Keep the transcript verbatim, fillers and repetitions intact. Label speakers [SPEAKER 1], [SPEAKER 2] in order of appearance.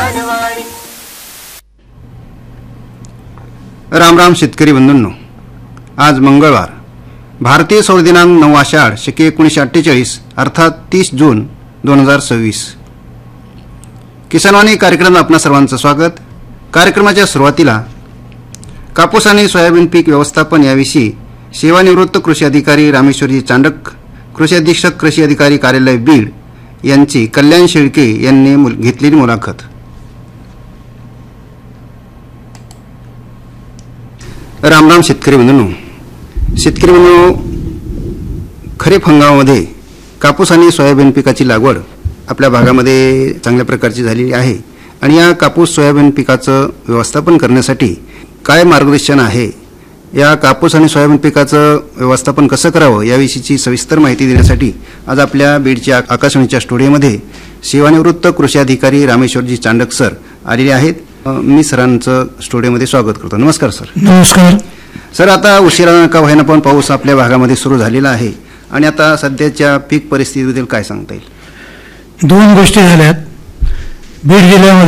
[SPEAKER 1] राम राम शेतकरी बंधूंनो, आज मंगळवार, भारतीय सौर दिनांक नऊ आषाढ शके एकोणीसशे अठ्ठेचाळीस अर्थात तीस जून दोन हजार सव्वीस. किसानवाणी कार्यक्रमात आपणा सर्वांचं स्वागत. कार्यक्रमाच्या सुरुवातीला कापूस आणि सोयाबीन पीक व्यवस्थापन याविषयी सेवानिवृत्त कृषी अधिकारी रामेश्वरजी चांडक, कृषी अधीक्षक कृषी अधिकारी कार्यालय बीड यांची कल्याण शेळके यांनी घेतलेली मुलाखत. राम राम शेतकरी बंधूंनो. शेतकरी बंधूंनो, खरीप हंगामामध्ये कापूस आणि सोयाबीन पिकाची लागवड आपल्या भागामध्ये चांगल्या प्रकारची झालेली आहे आणि या कापूस सोयाबीन पिकाचं व्यवस्थापन करण्यासाठी काय मार्गदर्शन आहे, या कापूस आणि सोयाबीन पिकाचं व्यवस्थापन कसं करावं याविषयीची सविस्तर माहिती देण्यासाठी आज आपल्या बीडच्या आकाशवाणीच्या स्टुडिओमध्ये सेवानिवृत्त कृषी अधिकारी रामेश्वरजी चांडक सर आलेले आहेत. मी सरांचं स्टुडिओमध्ये स्वागत करतो. नमस्कार सर.
[SPEAKER 2] नमस्कार
[SPEAKER 1] सर. आता उशिरा का होईना पण पाऊस आपल्या भागामध्ये सुरू झालेला आहे आणि आता सध्याच्या पीक परिस्थितीबद्दल काय सांगता येईल?
[SPEAKER 2] दोन गोष्टी झाल्यात. बीड जिल्ह्यामध्ये